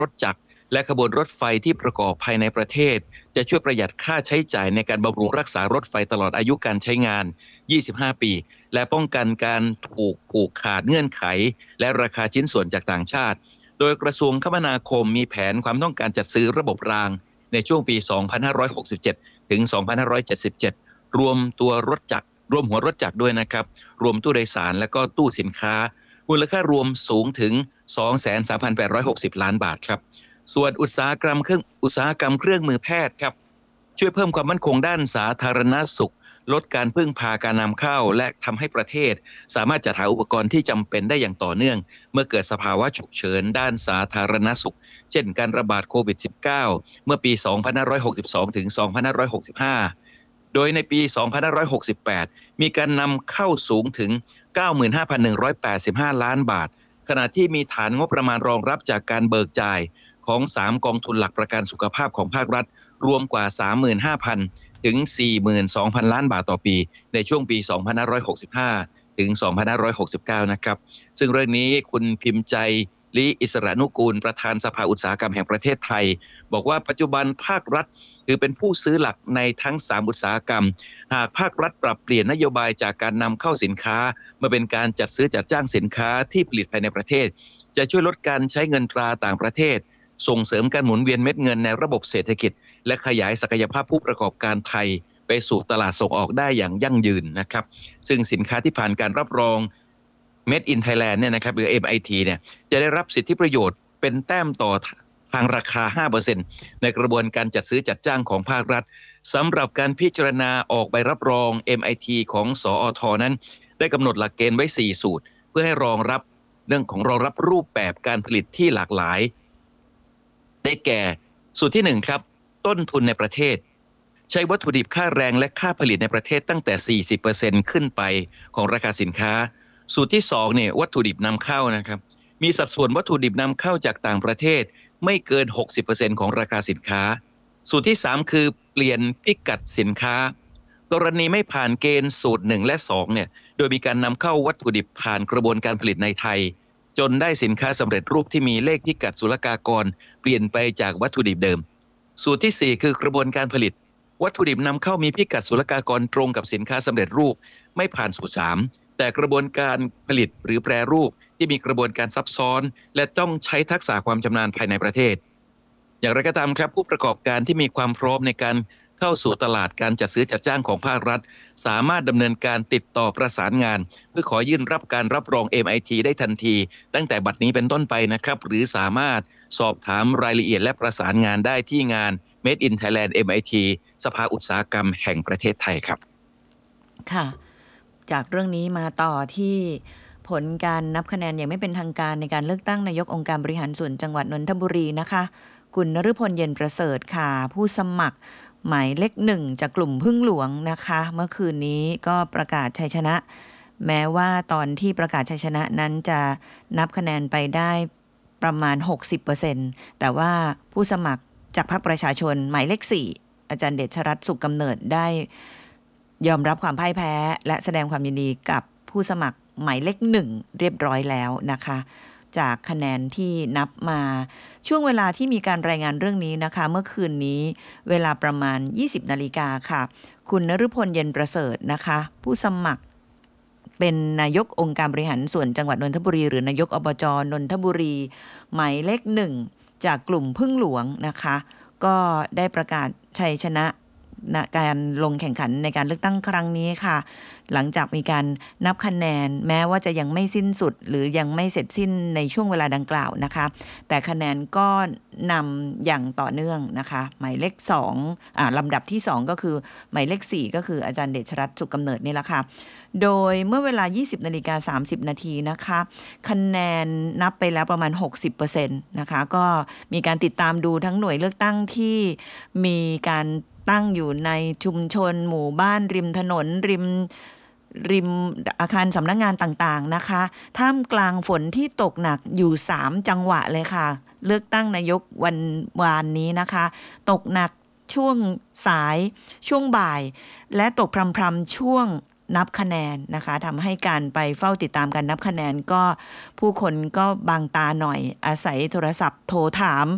รถจักรและขบวนรถไฟที่ประกอบภายในประเทศจะช่วยประหยัดค่าใช้จ่ายในการบำรุงรักษารถไฟตลอดอายุการใช้งาน 25 ปี และป้องกันการถูกผูกขาดเงื่อนไขและราคาชิ้นส่วนจากต่างชาติ โดยกระทรวงคมนาคมมีแผนความต้องการจัดซื้อระบบรางในช่วงปี 2567 ถึง 2577 รวมตัวรถจักรรวมหัวรถจักรด้วยนะครับ รวมตู้โดยสารและก็ตู้สินค้ามูลค่ารวมสูงถึง 23,860 ล้านบาทครับส่วนอุตสาหกรรมเครื่องมือแพทย์ครับช่วยเพิ่มความมั่นคงด้านสาธารณสุขลดการพึ่งพาการนำเข้าและทำให้ประเทศสามารถจัดหาอุปกรณ์ที่จำเป็นได้อย่างต่อเนื่องเมื่อเกิดสภาวะฉุกเฉินด้านสาธารณสุขเช่นการระบาดโควิด -19 เมื่อปี 2562 ถึง 2565 โดยในปี 2568 มีการนำเข้าสูงถึง 95,185 ล้านบาทขณะที่มีฐานงบประมาณรองรับจากการเบิกจ่ายของ3กองทุนหลักประกันสุขภาพของภาครัฐรวมกว่า 35,000 ถึง 42,000 ล้านบาทต่อปีในช่วงปี 2565 ถึง 2569 นะครับซึ่งเรื่องนี้คุณพิมพ์ใจลิอิสระนุกูลประธานสภาอุตสาหกรรมแห่งประเทศไทยบอกว่าปัจจุบันภาครัฐถือเป็นผู้ซื้อหลักในทั้ง3อุตสาหกรรมหากภาครัฐปรับเปลี่ยนนโยบายจากการนำเข้าสินค้ามาเป็นการจัดซื้อจัดจ้างสินค้าที่ผลิตภายในประเทศจะช่วยลดการใช้เงินตราต่างประเทศส่งเสริมการหมุนเวียนเม็ดเงินในระบบเศรษฐกิจและขยายศักยภาพผู้ประกอบการไทยไปสู่ตลาดส่งออกได้อย่างยั่งยืนนะครับซึ่งสินค้าที่ผ่านการรับรอง Made in Thailand เนี่ยนะครับหรือ MIT เนี่ยจะได้รับสิทธิประโยชน์เป็นแต้มต่อทางราคา 5% ในกระบวนการจัดซื้อจัดจ้างของภาครัฐสำหรับการพิจารณาออกใบรับรอง MIT ของสอทนั้นได้กำหนดหลักเกณฑ์ไว้4สูตรเพื่อให้รองรับรูปแบบการผลิตที่หลากหลายได้แก่สูตรที่1ครับต้นทุนในประเทศใช้วัตถุดิบค่าแรงและค่าผลิตในประเทศตั้งแต่ 40% ขึ้นไปของราคาสินค้าสูตรที่2เนี่ยวัตถุดิบนำเข้านะครับมีสัดส่วนวัตถุดิบนำเข้าจากต่างประเทศไม่เกิน 60% ของราคาสินค้าสูตรที่3คือเปลี่ยนพิกัดสินค้ากรณีไม่ผ่านเกณฑ์สูตร1และ2เนี่ยโดยมีการนำเข้าวัตถุดิบผ่านกระบวนการผลิตในไทยจนได้สินค้าสำเร็จรูปที่มีเลขพิกัดศุลกากรเปลี่ยนไปจากวัตถุดิบเดิมสูตรที่4คือกระบวนการผลิตวัตถุดิบนำเข้ามีพิกัดศุลกากรตรงกับสินค้าสำเร็จรูปไม่ผ่านสูตร3แต่กระบวนการผลิตหรือแปรรูปที่มีกระบวนการซับซ้อนและต้องใช้ทักษะความชำนาญภายในประเทศอย่างไรก็ตามครับผู้ประกอบการที่มีความพร้อมในการเข้าสู่ตลาดการจัดซื้อจัดจ้างของภาครัฐสามารถดำเนินการติดต่อประสานงานเพื่อขอยื่นรับการรับรอง MIT ได้ทันทีตั้งแต่บัดนี้เป็นต้นไปนะครับหรือสามารถสอบถามรายละเอียดและประสานงานได้ที่งาน Made in Thailand MIT สภาอุตสาหกรรมแห่งประเทศไทยครับค่ะจากเรื่องนี้มาต่อที่ผลการนับคะแนนอย่างไม่เป็นทางการในการเลือกตั้งนายกองค์การบริหารส่วนจังหวัดนนทบุรีนะคะคุณนฤพลเย็นประเสริฐค่ะผู้สมัครหมายเลข1จากกลุ่มพึ่งหลวงนะคะเมื่อคืนนี้ก็ประกาศชัยชนะแม้ว่าตอนที่ประกาศชัยชนะนั้นจะนับคะแนนไปได้ประมาณ 60% แต่ว่าผู้สมัครจากพรรคประชาชนหมายเลข4อาจารย์เดชรัตน์สุขกำเนิดได้ยอมรับความพ่ายแพ้และแสดงความยินดีกับผู้สมัครหมายเลข1เรียบร้อยแล้วนะคะจากคะแนนที่นับมาช่วงเวลาที่มีการรายงานเรื่องนี้นะคะเมื่อคืนนี้เวลาประมาณ 20 นาฬิกาค่ะคุณนฤพลเย็นประเสริฐนะคะผู้สมัครเป็นนายกองค์การบริหารส่วนจังหวัดนนทบุรีหรือนายกอบจ.นนทบุรีหมายเลข1จากกลุ่มพึ่งหลวงนะคะก็ได้ประกาศชัยชนะการลงแข่งขันในการเลือกตั้งครั้งนี้ค่ะหลังจากมีการนับคะแนนแม้ว่าจะยังไม่สิ้นสุดหรือยังไม่เสร็จสิ้นในช่วงเวลาดังกล่าวนะคะแต่คะแนนก็นำอย่างต่อเนื่องนะคะหมายเลข2ลำดับที่2ก็คือหมายเลข4ก็คืออาจารย์เดชรัตน์สุขกำเนิดนี่แหละค่ะโดยเมื่อเวลา 20:30 นาทีนะคะคะแนนนับไปแล้วประมาณ 60% นะคะก็มีการติดตามดูทั้งหน่วยเลือกตั้งที่มีการตั้งอยู่ในชุมชนหมู่บ้านริมถนนริมอาคารสำนักงานต่างๆนะคะท่ามกลางฝนที่ตกหนักอยู่3จังหวะเลยค่ะเลือกตั้งนายกวานนี้นะคะตกหนักช่วงสายช่วงบ่ายและตกพรำๆช่วงนับคะแนนนะคะทำให้การไปเฝ้าติดตามการนับคะแนนก็ผู้คนก็บางตาหน่อยอาศัยโทรศัพท์โทรถาม